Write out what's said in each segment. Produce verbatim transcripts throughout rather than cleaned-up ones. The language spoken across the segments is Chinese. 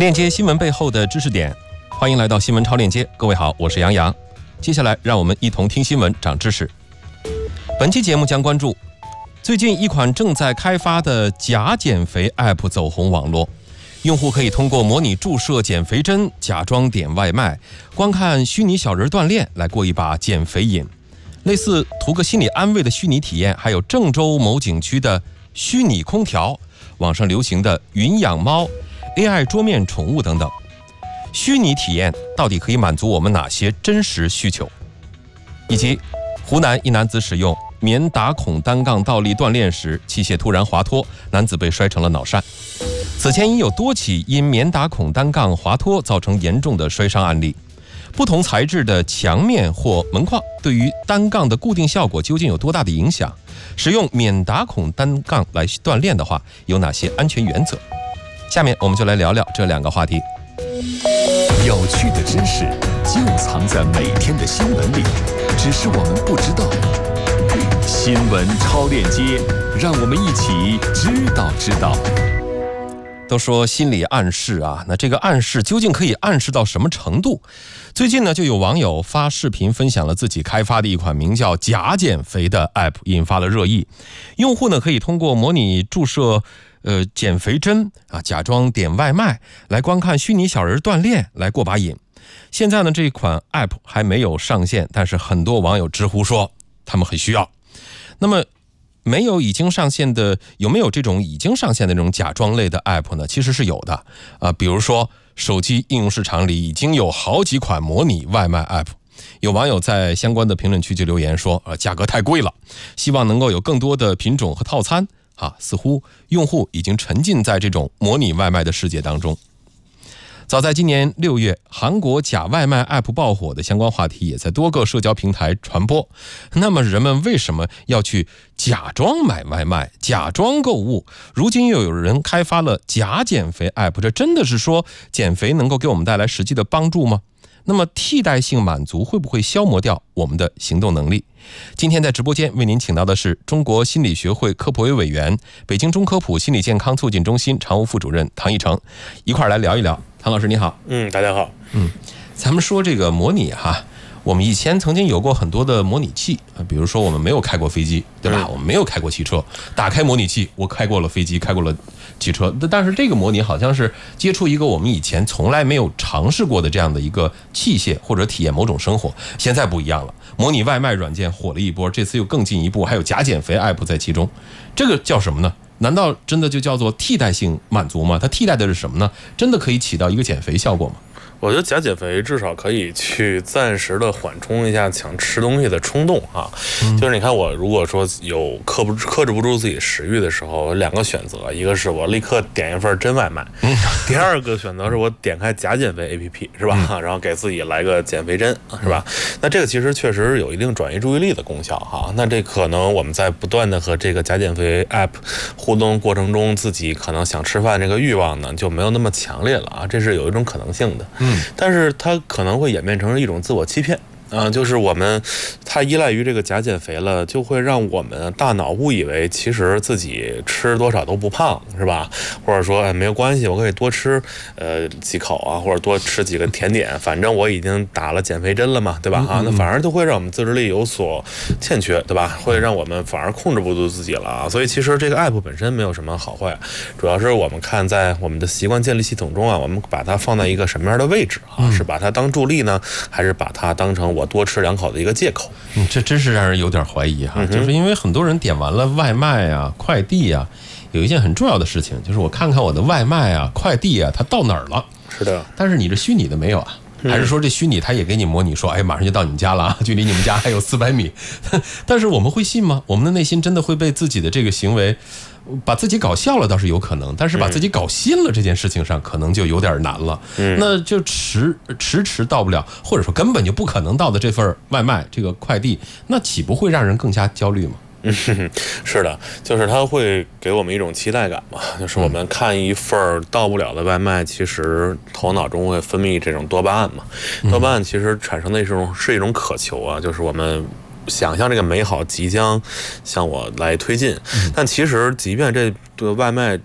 链接新闻背后的知识点，欢迎来到新闻超链接。各位好，我是杨洋。接下来让我们一同听新闻长知识。本期节目将关注最近一款正在开发的假减肥 App 走红网络，用户可以通过模拟注射减肥针、假装点外卖、观看虚拟小人锻炼来过一把减肥瘾。类似图个心理安慰的虚拟体验，还有郑州某景区的虚拟空调，网上流行的云养猫、A I 桌面宠物等等。虚拟体验到底可以满足我们哪些真实需求？以及湖南一男子使用免打孔单杠倒立锻炼时，器械突然滑脱，男子被摔成了脑疝。此前已有多起因免打孔单杠滑脱造成严重的摔伤案例。不同材质的墙面或门框对于单杠的固定效果究竟有多大的影响？使用免打孔单杠来锻炼的话，有哪些安全原则？下面我们就来聊聊这两个话题。 有趣的知识就藏在每天的新闻里，只是我们不知道。新闻超链接，让我们一起知道知道。 都说心理暗示啊，那这个暗示究竟可以暗示到什么程度？最近呢，就有网友发视频分享了自己开发的一款名叫假减肥的 App， 引发了热议。用户呢可以通过模拟注射呃减肥针啊，假装点外卖来观看虚拟小人锻炼来过把瘾。现在呢，这款 App 还没有上线，但是很多网友直呼说他们很需要。那么没有已经上线的，有没有这种已经上线的这种假装类的 App 呢？其实是有的啊、呃，比如说手机应用市场里已经有好几款模拟外卖 App。有网友在相关的评论区就留言说，呃，价格太贵了，希望能够有更多的品种和套餐啊。似乎用户已经沉浸在这种模拟外卖的世界当中。早在今年六月，韩国假外卖 App 爆火的相关话题也在多个社交平台传播。那么人们为什么要去假装买外卖、假装购物？如今又有人开发了假减肥 App， 这真的是说减肥能够给我们带来实际的帮助吗？那么替代性满足会不会消磨掉我们的行动能力？今天在直播间为您请到的是中国心理学会科普委委员、北京中科普心理健康促进中心常务副主任唐义成，一块儿来聊一聊。唐老师你好。 嗯，大家好。 嗯，咱们说这个模拟哈，我们以前曾经有过很多的模拟器啊，比如说我们没有开过飞机，对吧？嗯、我们没有开过汽车，打开模拟器，我开过了飞机，开过了汽车。但是这个模拟好像是接触一个我们以前从来没有尝试过的这样的一个器械，或者体验某种生活。现在不一样了，模拟外卖软件火了一波，这次又更进一步，还有假减肥 App 在其中。这个叫什么呢？难道真的就叫做替代性满足吗？它替代的是什么呢？真的可以起到一个减肥效果吗？ 我觉得假减肥至少可以去暂时的缓冲一下想吃东西的冲动啊、嗯，就是你看我如果说有克不克制不住自己食欲的时候，有两个选择，一个是我立刻点一份真外卖，嗯、第二个选择是我点开假减肥 A P P 是吧、嗯，然后给自己来个减肥针是吧？那这个其实确实有一定转移注意力的功效哈。那这可能我们在不断的和这个假减肥 App 互动过程中，自己可能想吃饭这个欲望呢就没有那么强烈了啊，这是有一种可能性的。嗯。但是它可能会演变成一种自我欺骗啊、呃，就是我们太依赖于这个假减肥了，就会让我们大脑误以为其实自己吃多少都不胖，是吧？或者说、哎、没有关系，我可以多吃呃几口啊，或者多吃几个甜点，反正我已经打了减肥针了嘛，对吧？啊，那反而就会让我们自制力有所欠缺，对吧？会让我们反而控制不住自己了啊。所以其实这个 app 本身没有什么好坏，主要是我们看在我们的习惯建立系统中啊，我们把它放在一个什么样的位置啊？是把它当助力呢，还是把它当成我多吃两口的一个借口？ 嗯，这真是让人有点怀疑哈、嗯，就是因为很多人点完了外卖啊、快递啊，有一件很重要的事情，就是我看看我的外卖啊、快递啊，它到哪儿了？ 是的， 但是你这虚拟的没有啊？还是说这虚拟它也给你模拟说，哎，马上就到你们家了啊，距离你们家还有四百米？但是我们会信吗？我们的内心真的会被自己的这个行为把自己搞笑了倒是有可能，但是把自己搞心了这件事情上可能就有点难了。嗯，那就迟迟迟到不了，或者说根本就不可能到的这份外卖这个快递，那岂不会让人更加焦虑吗？ 嗯，是的，就是它会给我们一种期待感嘛，就是我们看一份到不了的外卖，其实头脑中会分泌这种多巴胺嘛，多巴胺其实产生的一种是一种渴求啊，就是我们想象这个美好即将向我来推进，但其实即便这个外卖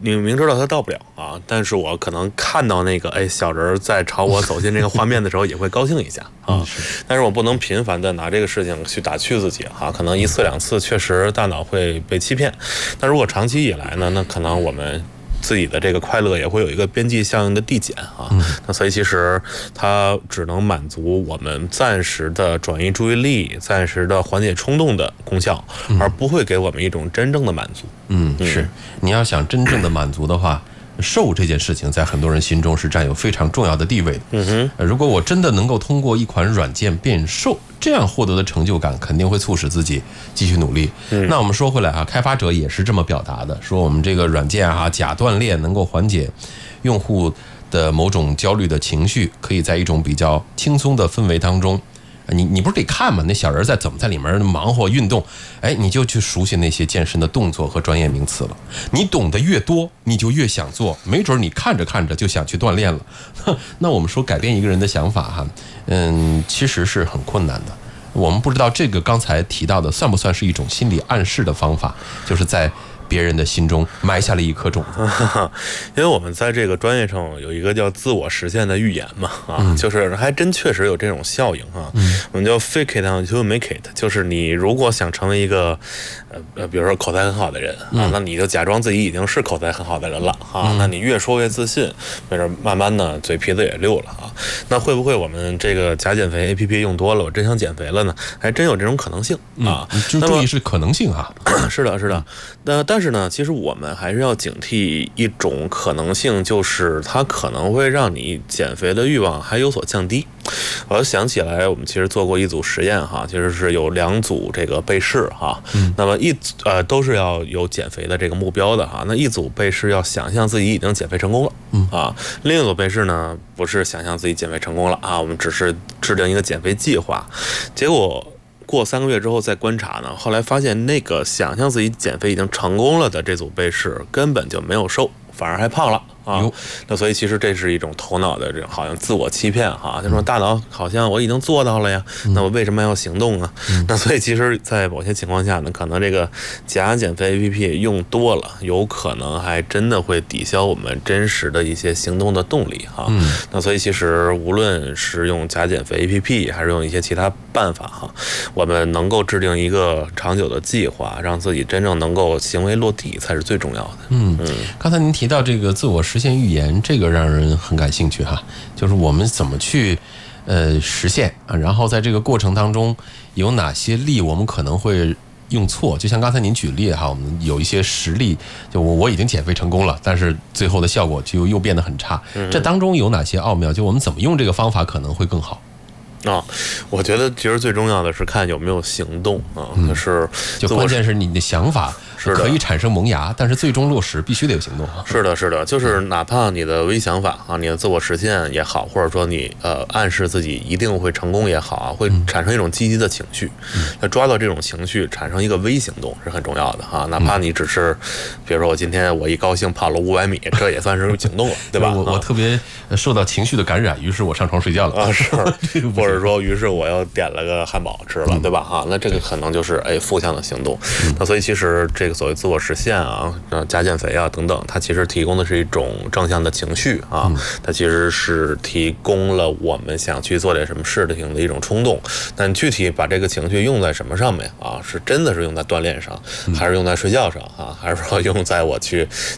你明知道他到不了啊，但是我可能看到那个哎小人在朝我走进这个画面的时候，也会高兴一下啊。但是我不能频繁的拿这个事情去打趣自己啊，可能一次两次确实大脑会被欺骗，但如果长期以来呢，那可能我们自己的这个快乐也会有一个边际效应的递减啊，嗯、那所以其实它只能满足我们暂时的转移注意力、暂时的缓解冲动的功效，嗯、而不会给我们一种真正的满足。 嗯，是，你要想真正的满足的话，瘦这件事情在很多人心中是占有非常重要的地位的。嗯哼，如果我真的能够通过一款软件变瘦，这样获得的成就感肯定会促使自己继续努力。嗯、那我们说回来啊，开发者也是这么表达的，说我们这个软件啊，假锻炼能够缓解用户的某种焦虑的情绪，可以在一种比较轻松的氛围当中。你你不是得看吗？那小人在怎么在里面忙活运动，哎，你就去熟悉那些健身的动作和专业名词了。你懂得越多，你就越想做，没准你看着看着就想去锻炼了。那我们说改变一个人的想法哈，嗯，其实是很困难的。我们不知道这个刚才提到的算不算是一种心理暗示的方法，就是在别人的心中埋下了一颗种子。 因为我们在这个专业上有一个叫自我实现的预言嘛，啊，嗯、就是还真确实有这种效应啊。嗯、我们叫 fake it until make it， 就是你如果想成为一个呃呃，比如说口才很好的人啊，嗯、那你就假装自己已经是口才很好的人了啊，嗯、那你越说越自信，没准慢慢的嘴皮子也溜了啊。那会不会我们这个假减肥 A P P 用多了，我真想减肥了呢？还真有这种可能性啊。 嗯、就注意是可能性啊。 是的，是的。那但是呢，其实我们还是要警惕一种可能性，就是它可能会让你减肥的欲望还有所降低。我想起来，我们其实做过一组实验哈，其实是有两组这个被试哈，嗯、那么一呃都是要有减肥的这个目标的哈。那一组被试要想象自己已经减肥成功了，嗯啊，另一组被试呢不是想象自己减肥成功了啊，我们只是制定一个减肥计划，结果过三个月之后再观察呢，后来发现那个想象自己减肥已经成功了的这组被试根本就没有瘦，反而还胖了。啊，那所以其实这是一种头脑的这好像自我欺骗哈，就说大脑好像我已经做到了呀，那我为什么要行动啊？嗯、那所以其实，在某些情况下呢，可能这个假减肥 A P P 用多了，有可能还真的会抵消我们真实的一些行动的动力哈。嗯、那所以其实无论是用假减肥 A P P 还是用一些其他办法哈，我们能够制定一个长久的计划，让自己真正能够行为落地，才是最重要的。 嗯嗯，刚才您提到这个自我实现预言，这个让人很感兴趣哈，就是我们怎么去呃实现啊，然后在这个过程当中有哪些力我们可能会用错，就像刚才您举例哈，我们有一些实例，就我我已经减肥成功了，但是最后的效果就又变得很差，这当中有哪些奥妙？就我们怎么用这个方法可能会更好？ 啊、哦，我觉得其实最重要的是看有没有行动啊，就、嗯、是就关键是你的想法是可以产生萌芽，但是最终落实必须得有行动。 是的，是的，就是哪怕你的微想法啊，你的自我实现也好，或者说你呃暗示自己一定会成功也好啊，会产生一种积极的情绪。那、嗯、抓到这种情绪，产生一个微行动是很重要的哈。哪怕你只是，比如说我今天我一高兴跑了五百米，这也算是行动了，对吧？ 我我特别受到情绪的感染，于是我上床睡觉了啊，是，或者说于是我又点了个汉堡吃了，嗯、对吧？哈，那这个可能就是哎负向的行动。嗯、那所以其实这个所谓自我实现啊，呃，假减肥啊等等，它其实提供的是一种正向的情绪啊，嗯、它其实是提供了我们想去做点什么事情的一种冲动。但具体把这个情绪用在什么上面啊？是真的是用在锻炼上，还是用在睡觉上啊？还是说用在我去